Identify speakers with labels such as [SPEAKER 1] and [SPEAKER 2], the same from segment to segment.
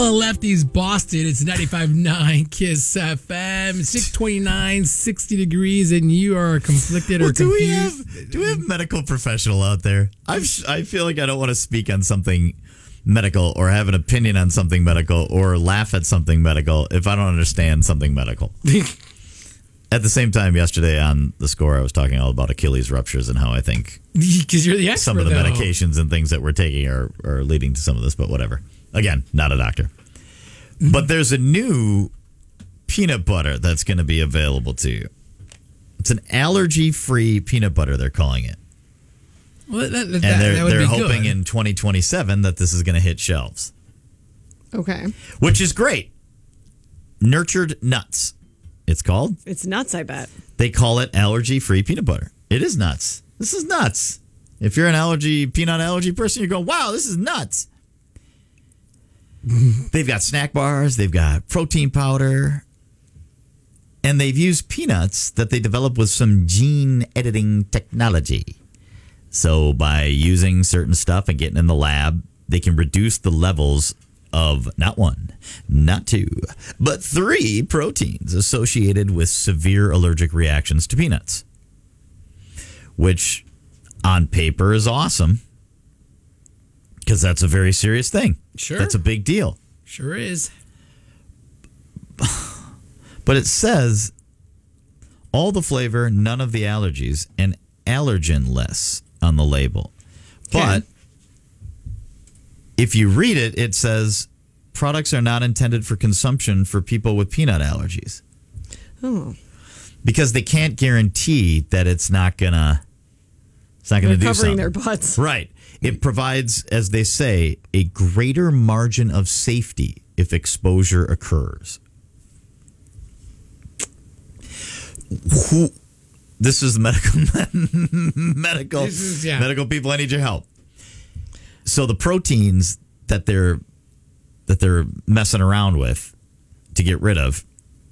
[SPEAKER 1] Lefties Boston. It's 95.9 Kiss FM. 629, 60 degrees, and you are conflicted or confused.
[SPEAKER 2] Do we have medical professional out there? I feel like I don't want to speak on something medical or have an opinion on something medical or laugh at something medical if I don't understand something medical. At the same time, yesterday on The Score, I was talking all about Achilles ruptures and how I think
[SPEAKER 1] because you're the expert,
[SPEAKER 2] some of the medications and things that we're taking are leading to some of this, but whatever. Again, not a doctor. But there's a new peanut butter that's going to be available to you. It's an allergy-free peanut butter, they're calling it.
[SPEAKER 1] Well,
[SPEAKER 2] and they're hoping
[SPEAKER 1] good.
[SPEAKER 2] in 2027 that this is going to hit shelves.
[SPEAKER 3] Okay.
[SPEAKER 2] Which is great. Nurtured Nuts, it's called.
[SPEAKER 3] It's nuts, I bet.
[SPEAKER 2] They call it allergy-free peanut butter. It is nuts. This is nuts. If you're an peanut allergy person, you're going, wow, this is nuts. They've got snack bars. They've got protein powder. And they've used peanuts that they developed with some gene editing technology. So by using certain stuff and getting in the lab, they can reduce the levels of not one, not two, but 3 proteins associated with severe allergic reactions to peanuts. Which on paper is awesome because that's a very serious thing.
[SPEAKER 1] Sure.
[SPEAKER 2] That's a big deal.
[SPEAKER 1] Sure is.
[SPEAKER 2] But it says all the flavor, none of the allergies, and allergen-less on the label.
[SPEAKER 3] Okay.
[SPEAKER 2] But if you read it, it says products are not intended for consumption for people with peanut allergies.
[SPEAKER 3] Oh.
[SPEAKER 2] Because they can't guarantee that it's not gonna do something.
[SPEAKER 3] Covering their butts.
[SPEAKER 2] Right. It provides, as they say, a greater margin of safety if exposure occurs. This is medical people. I need your help. So the proteins that they're messing around with to get rid of,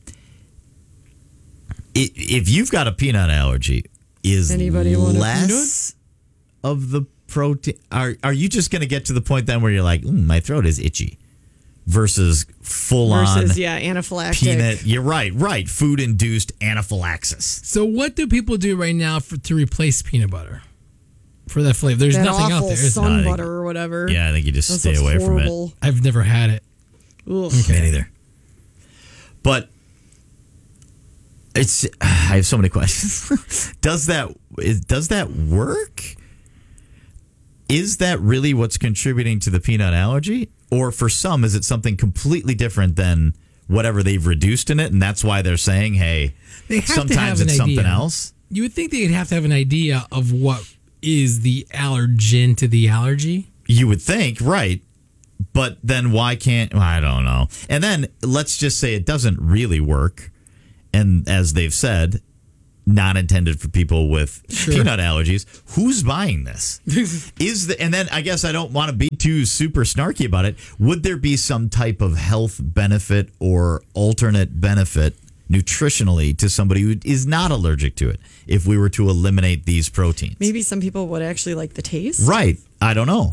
[SPEAKER 2] if you've got a peanut allergy, is less of the protein. Are you just going to get to the point then where you're like, my throat is itchy, versus full on
[SPEAKER 3] anaphylactic
[SPEAKER 2] peanut? You're right. Food induced anaphylaxis.
[SPEAKER 1] So what do people do right now to replace peanut butter for that flavor? There's nothing out there.
[SPEAKER 3] Sun butter or whatever.
[SPEAKER 2] Yeah, I think you just stay away from it.
[SPEAKER 1] I've never had it.
[SPEAKER 3] Okay.
[SPEAKER 2] Me neither. But I have so many questions. Does that work? Is that really what's contributing to the peanut allergy? Or for some, is it something completely different than whatever they've reduced in it? And that's why they're saying, hey, sometimes it's something else?
[SPEAKER 1] You would think they'd have to have an idea of what is the allergen to the allergy.
[SPEAKER 2] You would think, right. But then why can't, I don't know. And then let's just say it doesn't really work. And as they've said, not intended for people with peanut allergies. Who's buying this? And then I guess I don't want to be too super snarky about it. Would there be some type of health benefit or alternate benefit nutritionally to somebody who is not allergic to it if we were to eliminate these proteins?
[SPEAKER 3] Maybe some people would actually like the taste.
[SPEAKER 2] Right. I don't know.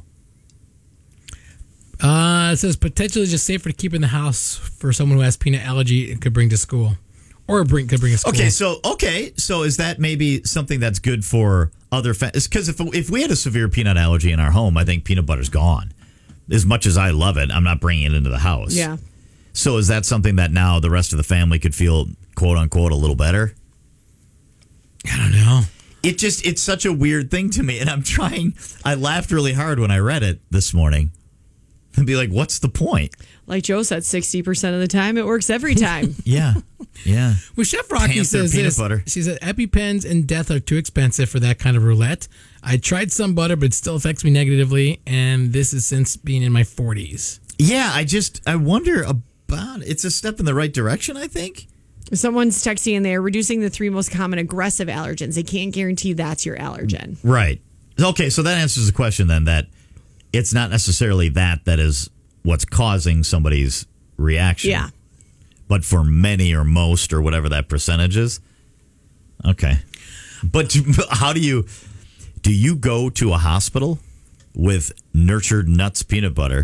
[SPEAKER 1] It says potentially just safer to keep in the house for someone who has peanut allergy and could bring to school. Or could bring a school.
[SPEAKER 2] So is that maybe something that's good for other families? Because if we had a severe peanut allergy in our home, I think peanut butter's gone. As much as I love it, I'm not bringing it into the house.
[SPEAKER 3] Yeah.
[SPEAKER 2] So is that something that now the rest of the family could feel, quote unquote, a little better?
[SPEAKER 1] I don't know.
[SPEAKER 2] It's such a weird thing to me. And I laughed really hard when I read it this morning. And be like, what's the point?
[SPEAKER 3] Like Joe said, 60% of the time, it works every time.
[SPEAKER 2] Yeah.
[SPEAKER 1] Well, Chef Rocky says this.
[SPEAKER 2] Butter.
[SPEAKER 1] She said, EpiPens and Death are too expensive for that kind of roulette. I tried some butter, but it still affects me negatively, and this is since being in my 40s.
[SPEAKER 2] Yeah, I wonder about it. It's a step in the right direction, I think.
[SPEAKER 3] Someone's texting and they're reducing the 3 most common aggressive allergens. They can't guarantee that's your allergen.
[SPEAKER 2] Right. Okay, so that answers the question then, that it's not necessarily that is what's causing somebody's reaction.
[SPEAKER 3] Yeah.
[SPEAKER 2] But for many or most or whatever that percentage is. Okay. But how do you go to a hospital with Nurtured Nuts peanut butter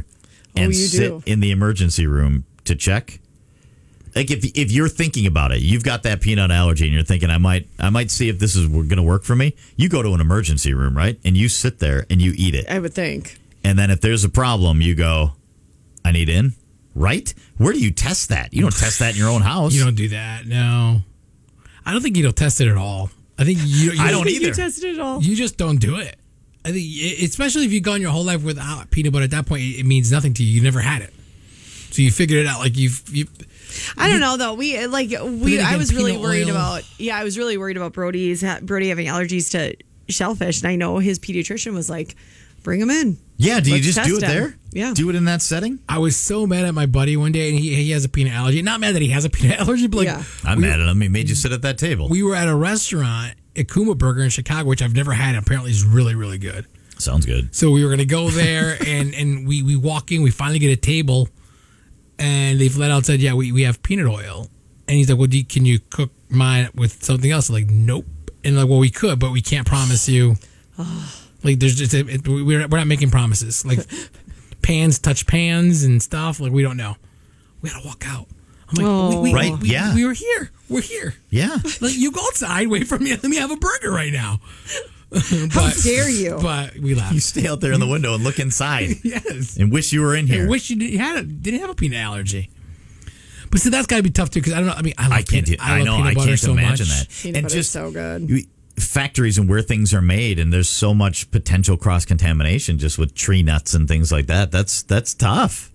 [SPEAKER 2] and
[SPEAKER 3] you
[SPEAKER 2] sit
[SPEAKER 3] do.
[SPEAKER 2] in the emergency room to check. Like if you're thinking about it, you've got that peanut allergy and you're thinking I might see if this is going to work for me. You go to an emergency room, right? And you sit there and you eat it.
[SPEAKER 3] I would think.
[SPEAKER 2] And then if there's a problem, you go, I need in, right? Where do you test that? You don't test that in your own house.
[SPEAKER 1] You don't do that. No, I don't think you don't test it at all. I think you
[SPEAKER 2] I don't
[SPEAKER 3] You
[SPEAKER 2] either.
[SPEAKER 3] tested it all.
[SPEAKER 1] You just don't do it. I think, especially if you've gone your whole life without peanut butter. At that point, it means nothing to you. You never had it, so you figured it out. Like you.
[SPEAKER 3] I don't know though. I
[SPEAKER 1] again,
[SPEAKER 3] was really
[SPEAKER 1] peanut
[SPEAKER 3] worried
[SPEAKER 1] oil.
[SPEAKER 3] about. Yeah, I was really worried about Brody having allergies to shellfish, and I know his pediatrician was like, "Bring him in."
[SPEAKER 2] Yeah, do you
[SPEAKER 3] Let's
[SPEAKER 2] just do it
[SPEAKER 3] test him.
[SPEAKER 2] there?
[SPEAKER 3] Yeah.
[SPEAKER 2] Do it in that setting?
[SPEAKER 1] I was so mad at my buddy one day, and he has a peanut allergy. Not mad that he has a peanut allergy, but like
[SPEAKER 3] Yeah.
[SPEAKER 2] I'm mad at him. He made you sit at that table.
[SPEAKER 1] we were at a restaurant at Kuma Burger in Chicago, which I've never had. Apparently, is really really good.
[SPEAKER 2] Sounds good.
[SPEAKER 1] So we were gonna go there, and we walk in. We finally get a table, and they flat out said, "Yeah, we have peanut oil." And he's like, "Well, can you cook mine with something else?" I'm like, nope. And like, well, we could, but we can't promise you. Like, there's just we're not making promises. Like, pans touch pans and stuff. Like, we don't know. We gotta walk out. I'm like,
[SPEAKER 2] Right, yeah.
[SPEAKER 1] we were here. We're here.
[SPEAKER 2] Yeah.
[SPEAKER 1] Like, you go outside, wait for me. Let me have a burger right now.
[SPEAKER 3] How dare you?
[SPEAKER 1] But we laughed.
[SPEAKER 2] You stay out there in the window and look inside
[SPEAKER 1] Yes.
[SPEAKER 2] and wish you were in
[SPEAKER 1] I
[SPEAKER 2] here.
[SPEAKER 1] wish you didn't have a peanut allergy. But see, that's got to be tough too, because I don't know. I mean, I love
[SPEAKER 2] I can't.
[SPEAKER 1] peanut, I love
[SPEAKER 2] know.
[SPEAKER 1] peanut
[SPEAKER 2] I
[SPEAKER 1] butter
[SPEAKER 2] can't
[SPEAKER 1] so
[SPEAKER 2] imagine
[SPEAKER 1] much.
[SPEAKER 2] that.
[SPEAKER 3] Peanut
[SPEAKER 2] and
[SPEAKER 3] butter's
[SPEAKER 2] just
[SPEAKER 3] so good.
[SPEAKER 2] factories and where things are made, and there's so much potential cross contamination just with tree nuts and things like that. That's tough.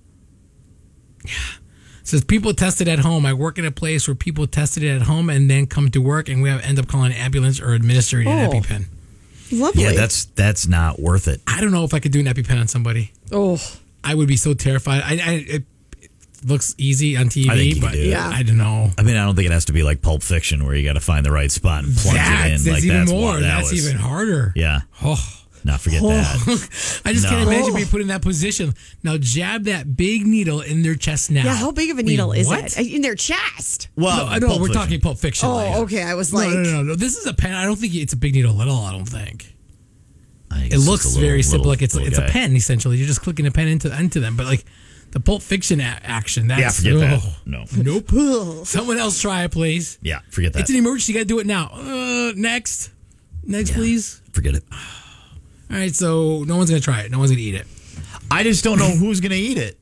[SPEAKER 1] Says people test it at home. I work in a place where people tested it at home and then come to work, and we end up calling an ambulance or administering an
[SPEAKER 3] Oh.
[SPEAKER 1] EpiPen.
[SPEAKER 3] Lovely.
[SPEAKER 2] Yeah, that's not worth it.
[SPEAKER 1] I don't know if I could do an EpiPen on somebody.
[SPEAKER 3] Oh,
[SPEAKER 1] I would be so terrified. It looks easy on TV,
[SPEAKER 2] I think you
[SPEAKER 1] but
[SPEAKER 2] could do it.
[SPEAKER 3] Yeah.
[SPEAKER 1] I don't know.
[SPEAKER 2] I mean, I don't think it has to be like Pulp Fiction where you got to find the right spot and plunge it in. Like
[SPEAKER 1] even
[SPEAKER 2] that's
[SPEAKER 1] more.
[SPEAKER 2] what that
[SPEAKER 1] That's
[SPEAKER 2] was.
[SPEAKER 1] even harder.
[SPEAKER 2] Yeah.
[SPEAKER 1] Oh.
[SPEAKER 2] Now forget that.
[SPEAKER 1] I just can't
[SPEAKER 2] No.
[SPEAKER 1] imagine being put in that position. Now jab that big needle in their chest now.
[SPEAKER 3] yeah. How big of a needle
[SPEAKER 1] Wait,
[SPEAKER 3] is
[SPEAKER 1] what?
[SPEAKER 3] it? In their chest.
[SPEAKER 2] Well,
[SPEAKER 1] No,
[SPEAKER 2] Pulp
[SPEAKER 1] we're
[SPEAKER 2] Fiction.
[SPEAKER 1] talking Pulp Fiction.
[SPEAKER 3] Oh,
[SPEAKER 1] like.
[SPEAKER 3] okay. I was
[SPEAKER 1] No,
[SPEAKER 3] like,
[SPEAKER 1] no. This is a pen. I don't think it's a big needle at all. I don't think.
[SPEAKER 2] I think
[SPEAKER 1] It
[SPEAKER 2] it's
[SPEAKER 1] looks
[SPEAKER 2] just a little-
[SPEAKER 1] very simple. Like it's
[SPEAKER 2] little
[SPEAKER 1] a
[SPEAKER 2] guy.
[SPEAKER 1] pen essentially. You're just clicking a pen into them. But like the Pulp Fiction action. That's,
[SPEAKER 2] Yeah, forget that.
[SPEAKER 1] oh,
[SPEAKER 2] No.
[SPEAKER 1] Nope. Someone else try it, please.
[SPEAKER 2] Yeah, forget that.
[SPEAKER 1] It's an emergency. You got to do it now. Next, please.
[SPEAKER 2] Forget it.
[SPEAKER 1] All right. So no one's gonna try it. No one's gonna eat it.
[SPEAKER 2] I just don't know who's going to eat it.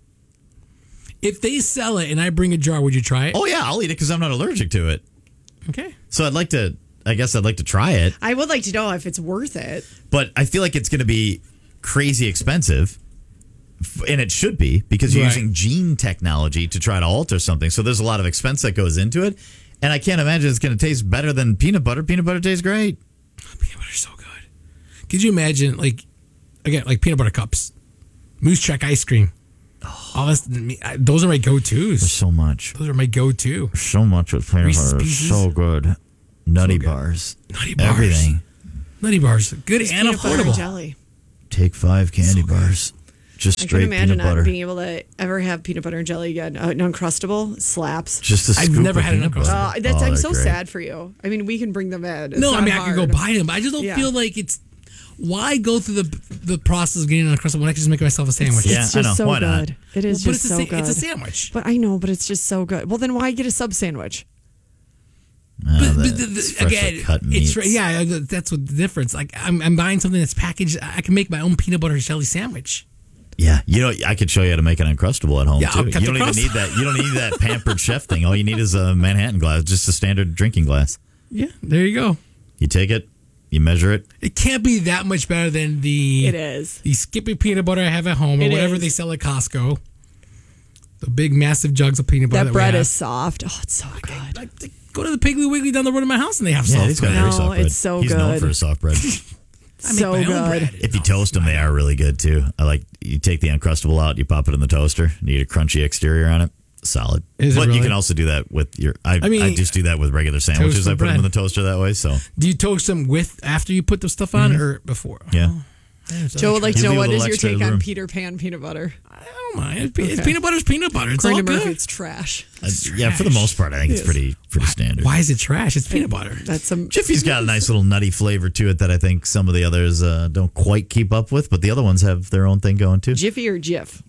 [SPEAKER 1] If they sell it and I bring a jar, would you try it?
[SPEAKER 2] Oh yeah, I'll eat it because I'm not allergic to it.
[SPEAKER 1] Okay.
[SPEAKER 2] So I'd like to. I guess I'd like to try it,
[SPEAKER 3] I would like to know if it's worth it.
[SPEAKER 2] but I feel like it's going to be crazy expensive, and it should be because you're
[SPEAKER 1] Right.
[SPEAKER 2] using gene technology to try to alter something. So there's a lot of expense that goes into it, and I can't imagine it's going to taste better than peanut butter. Peanut butter tastes great.
[SPEAKER 1] Peanut butter's so good. Could you imagine, like peanut butter cups, Moose Track ice cream? All this, those are my
[SPEAKER 2] There's
[SPEAKER 1] go-tos.
[SPEAKER 2] so much,
[SPEAKER 1] Those are my go-to.
[SPEAKER 2] so much with peanut
[SPEAKER 1] Reese's
[SPEAKER 2] butter.
[SPEAKER 1] Pieces.
[SPEAKER 2] So good. Nutty
[SPEAKER 1] So good.
[SPEAKER 2] bars.
[SPEAKER 1] Nutty bars.
[SPEAKER 2] Everything.
[SPEAKER 1] Nutty bars, good and
[SPEAKER 3] Peanut butter and
[SPEAKER 1] affordable.
[SPEAKER 3] jelly.
[SPEAKER 2] Take 5 candy
[SPEAKER 1] So good.
[SPEAKER 2] bars. Just
[SPEAKER 3] I can
[SPEAKER 2] straight
[SPEAKER 3] imagine
[SPEAKER 2] peanut butter.
[SPEAKER 3] not being able to ever have peanut butter and jelly again. An Uncrustable slaps.
[SPEAKER 2] Just a
[SPEAKER 1] I've
[SPEAKER 2] scoop
[SPEAKER 1] never
[SPEAKER 2] of
[SPEAKER 1] had an
[SPEAKER 2] peanut butter.
[SPEAKER 1] Uncrustable.
[SPEAKER 3] I'm
[SPEAKER 2] they're
[SPEAKER 3] so
[SPEAKER 2] great.
[SPEAKER 3] sad for you. I mean, we can bring them in. It's
[SPEAKER 1] No, I
[SPEAKER 3] not
[SPEAKER 1] mean I could go
[SPEAKER 3] hard.
[SPEAKER 1] buy them, but I just don't
[SPEAKER 3] Yeah.
[SPEAKER 1] feel like it's. Why go through the process of getting an Uncrustable when I can just make myself a sandwich?
[SPEAKER 2] Yeah,
[SPEAKER 3] It's
[SPEAKER 2] I
[SPEAKER 3] just
[SPEAKER 2] know.
[SPEAKER 3] so
[SPEAKER 2] Why not?
[SPEAKER 3] good. It is
[SPEAKER 1] but
[SPEAKER 3] just so good.
[SPEAKER 1] it's a sandwich.
[SPEAKER 3] But I know, but it's just so good. Well, then why get a sub sandwich?
[SPEAKER 2] It's freshly
[SPEAKER 1] Again,
[SPEAKER 2] cut
[SPEAKER 1] it's
[SPEAKER 2] meats.
[SPEAKER 1] yeah. That's what the difference. Like I'm buying something that's packaged. I can make my own peanut butter and jelly sandwich.
[SPEAKER 2] Yeah, I could show you how to make an Uncrustable at home
[SPEAKER 1] Yeah, I'll
[SPEAKER 2] too.
[SPEAKER 1] cut
[SPEAKER 2] You
[SPEAKER 1] the
[SPEAKER 2] don't even
[SPEAKER 1] crust.
[SPEAKER 2] need that. You don't need that pampered chef thing. All you need is a Manhattan glass, just a standard drinking glass.
[SPEAKER 1] Yeah, there you go.
[SPEAKER 2] You take it, you measure it.
[SPEAKER 1] It can't be that much better than the
[SPEAKER 3] It is.
[SPEAKER 1] the Skippy peanut butter I have at home or
[SPEAKER 3] It
[SPEAKER 1] whatever
[SPEAKER 3] is.
[SPEAKER 1] they sell at Costco. The big massive jugs of peanut butter
[SPEAKER 3] That
[SPEAKER 1] we
[SPEAKER 3] bread
[SPEAKER 1] have.
[SPEAKER 3] is soft. Oh, it's so good.
[SPEAKER 1] Like, go to the Piggly Wiggly down the road in my house and they have
[SPEAKER 2] Yeah,
[SPEAKER 1] soft
[SPEAKER 2] he's got
[SPEAKER 1] bread.
[SPEAKER 2] very
[SPEAKER 3] No,
[SPEAKER 2] soft bread.
[SPEAKER 3] it's so
[SPEAKER 2] He's known
[SPEAKER 3] good.
[SPEAKER 2] for his soft bread.
[SPEAKER 1] I make
[SPEAKER 3] So
[SPEAKER 1] my own
[SPEAKER 3] good.
[SPEAKER 1] bread.
[SPEAKER 2] If you toast them, they are really good too. You take the Uncrustable out, you pop it in the toaster, and you get a crunchy exterior on it. Solid.
[SPEAKER 1] Is it
[SPEAKER 2] But you
[SPEAKER 1] really?
[SPEAKER 2] can also do that with your. I
[SPEAKER 1] mean,
[SPEAKER 2] just do that with regular sandwiches.
[SPEAKER 1] the
[SPEAKER 2] I put them in
[SPEAKER 1] bread.
[SPEAKER 2] the toaster that way. So
[SPEAKER 1] Do you toast them after you put the stuff on or before?
[SPEAKER 2] yeah.
[SPEAKER 3] Joe would like to
[SPEAKER 2] You
[SPEAKER 3] know
[SPEAKER 2] leave a
[SPEAKER 3] what is
[SPEAKER 2] little
[SPEAKER 3] your
[SPEAKER 2] extra
[SPEAKER 3] take
[SPEAKER 2] in the
[SPEAKER 3] on
[SPEAKER 2] room.
[SPEAKER 3] Peter Pan peanut butter.
[SPEAKER 1] I don't mind. It's peanut butter's peanut butter. It's all
[SPEAKER 3] According to
[SPEAKER 1] good.
[SPEAKER 3] Murphy, it's trash.
[SPEAKER 2] Yeah, for the most part, I think it's pretty standard.
[SPEAKER 1] Why is it trash? It's peanut butter.
[SPEAKER 3] That's some.
[SPEAKER 2] Jiffy's got a nice little nutty flavor to it that I think some of the others don't quite keep up with, but the other ones have their own thing going too.
[SPEAKER 3] Jiffy or Jif?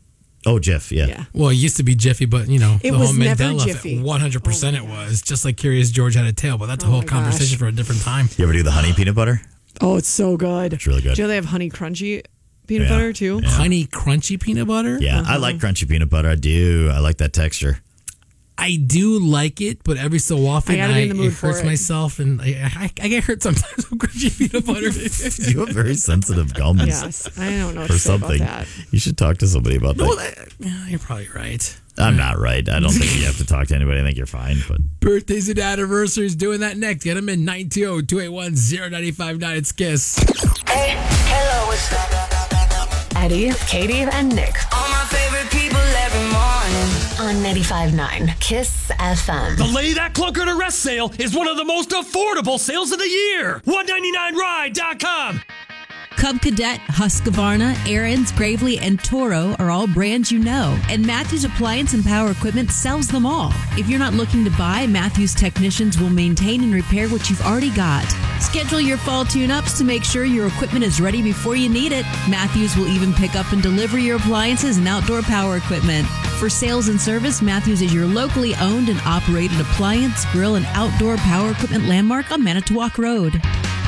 [SPEAKER 2] Oh, Jif, yeah.
[SPEAKER 3] Yeah.
[SPEAKER 1] Well, it used to be Jiffy, but
[SPEAKER 3] It
[SPEAKER 1] the
[SPEAKER 3] was
[SPEAKER 1] whole
[SPEAKER 3] never
[SPEAKER 1] Mandela
[SPEAKER 3] Jiffy.
[SPEAKER 1] 100% it was. Just like Curious George had a tail, but that's a whole
[SPEAKER 3] my
[SPEAKER 1] conversation
[SPEAKER 3] gosh.
[SPEAKER 1] for a different time.
[SPEAKER 2] You ever do the honey peanut butter?
[SPEAKER 3] Oh, it's so good.
[SPEAKER 2] It's really good.
[SPEAKER 3] Do you know they have honey crunchy peanut
[SPEAKER 2] Yeah.
[SPEAKER 3] butter too?
[SPEAKER 2] Yeah.
[SPEAKER 1] Honey crunchy peanut butter?
[SPEAKER 2] Yeah, I like crunchy peanut butter. I do. I like that texture.
[SPEAKER 1] I do like it, but every so often
[SPEAKER 3] I gotta be in the mood
[SPEAKER 1] it
[SPEAKER 3] for
[SPEAKER 1] hurts
[SPEAKER 3] it.
[SPEAKER 1] myself, and I get hurt sometimes with crunchy peanut butter.
[SPEAKER 2] You have very sensitive gums
[SPEAKER 3] Yes. I don't know what
[SPEAKER 2] or
[SPEAKER 3] to say
[SPEAKER 2] something.
[SPEAKER 3] about that.
[SPEAKER 2] You should talk to somebody about
[SPEAKER 1] Well,
[SPEAKER 2] that.
[SPEAKER 1] yeah, you're probably right.
[SPEAKER 2] I'm not right. I don't think you have to talk to anybody. I think you're fine. But
[SPEAKER 1] Birthdays and anniversaries, doing that next. Get them in 920-281-0959. It's KISS.
[SPEAKER 4] Hey, hello, what's up?
[SPEAKER 5] Eddie, Katie, and Nick
[SPEAKER 4] All my favorite people every morning.
[SPEAKER 5] on 95.9 KISS FM.
[SPEAKER 6] The Lay That Clunker to Rest sale is one of the most affordable sales of the year. $199ride.com.
[SPEAKER 7] Cub Cadet, Husqvarna, Aaron's, Gravely, and Toro are all brands you know, and Matthews Appliance and Power Equipment sells them all. If you're not looking to buy, Matthews technicians will maintain and repair what you've already got. Schedule your fall tune-ups to make sure your equipment is ready before you need it. Matthews will even pick up and deliver your appliances and outdoor power equipment. For sales and service, Matthews is your locally owned and operated appliance, grill, and outdoor power equipment landmark on Manitowoc Road.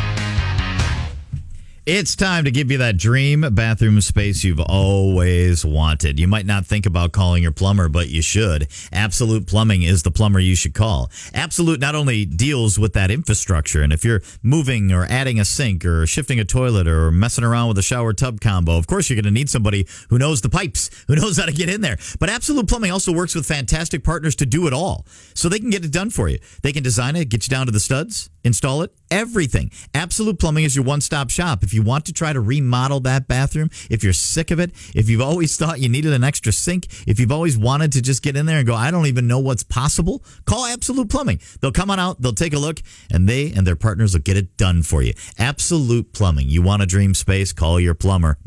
[SPEAKER 2] it's time to give you that dream bathroom space you've always wanted. You might not think about calling your plumber, but you should. Absolute Plumbing is the plumber you should call. Absolute not only deals with that infrastructure, and if you're moving or adding a sink or shifting a toilet or messing around with a shower tub combo, of course you're going to need somebody who knows the pipes, who knows how to get in there. But Absolute Plumbing also works with fantastic partners to do it all, so they can get it done for you. They can design it, get you down to the studs, install it, everything. Absolute Plumbing is your one-stop shop. If you want to try to remodel that bathroom, if you're sick of it, if you've always thought you needed an extra sink, if you've always wanted to just get in there and go, I don't even know what's possible, call Absolute Plumbing. They'll come on out, they'll take a look, and they and their partners will get it done for you. Absolute Plumbing. You want a dream space? Call your plumber.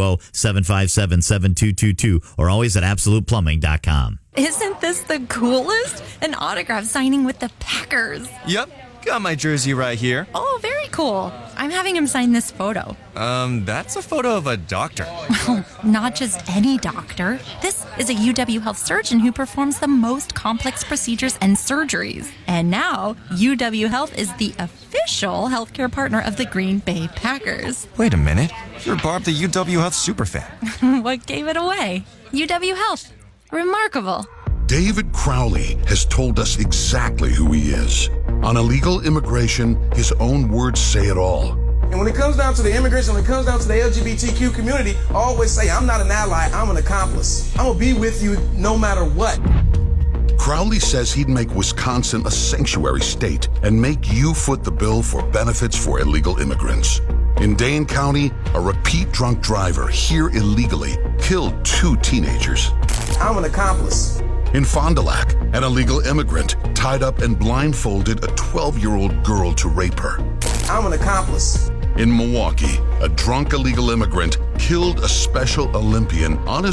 [SPEAKER 2] 920-757-7222 or always at absoluteplumbing.com.
[SPEAKER 8] Isn't this the coolest? An autograph signing with the Packers.
[SPEAKER 9] Yep, got my jersey right here.
[SPEAKER 8] Oh, very cool. I'm having him sign this photo.
[SPEAKER 9] That's a photo of a doctor.
[SPEAKER 8] Well, not just any doctor. This is a UW Health surgeon who performs the most complex procedures and surgeries. And now, UW Health is the official healthcare partner of the Green Bay Packers.
[SPEAKER 9] Wait a minute, you're Barb the UW Health superfan.
[SPEAKER 8] What gave it away? UW Health. Remarkable.
[SPEAKER 10] David Crowley has told us exactly who he is. On illegal immigration, his own words say it all.
[SPEAKER 11] And when it comes down to the immigration, when it comes down to the LGBTQ community, I always say, I'm not an ally, I'm an accomplice. I'm going to be with you no matter what.
[SPEAKER 10] Crowley says he'd make Wisconsin a sanctuary state and make you foot the bill for benefits for illegal immigrants. In Dane County, a repeat drunk driver here illegally killed 2 teenagers.
[SPEAKER 11] I'm an accomplice.
[SPEAKER 10] In Fond du Lac, an illegal immigrant tied up and blindfolded a 12-year-old girl to rape her.
[SPEAKER 11] I'm an accomplice.
[SPEAKER 10] In Milwaukee, a drunk illegal immigrant killed a Special Olympian on his